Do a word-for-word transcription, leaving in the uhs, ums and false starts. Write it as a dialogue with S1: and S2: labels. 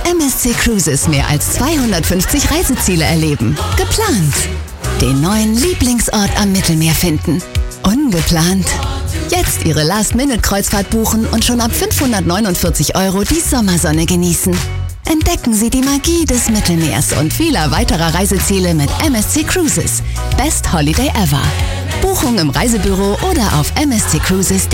S1: M S C Cruises mehr als zweihundertfünfzig Reiseziele erleben. Geplant. Den neuen Lieblingsort am Mittelmeer finden. Ungeplant. Jetzt Ihre Last-Minute-Kreuzfahrt buchen und schon ab fünfhundertneunundvierzig Euro die Sommersonne genießen. Entdecken Sie die Magie des Mittelmeers und vieler weiterer Reiseziele mit M S C Cruises. Best Holiday ever. Buchung im Reisebüro oder auf m s c cruises punkt de.